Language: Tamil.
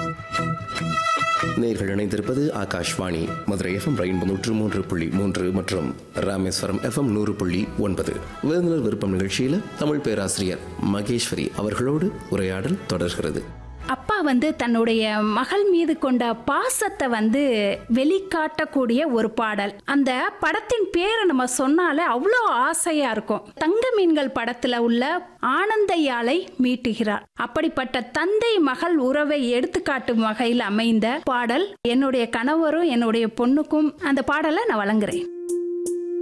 நேர்கள் இணைந்திருப்பது ஆகாஷ்வாணி மதுரை FM ரெயின்போ 103.3 மற்றும் ராமேஸ்வரம் FM 100.9. விருந்தினர் விருப்பம் நிகழ்ச்சியில் தமிழ் பேராசிரியர் மகேஸ்வரி அவர்களோடு உரையாடல் தொடர்கிறது. அப்பா தன்னுடைய மகள் மீது கொண்ட பாசத்தை வெளிக்காட்டக்கூடிய ஒரு பாடல். அந்த படத்தின் பேரை நம்ம சொன்னாலே அவ்வளோ ஆசையா இருக்கும். தங்க மீன்கள் படத்துல உள்ள ஆனந்த யாழை மீட்டுகிறார். அப்படிப்பட்ட தந்தை மகள் உறவை எடுத்துக்காட்டும் வகையில் அமைந்த பாடல். என்னுடைய கணவரும் என்னுடைய பொண்ணுக்கும் அந்த பாடலை நான் வழங்குறேன்.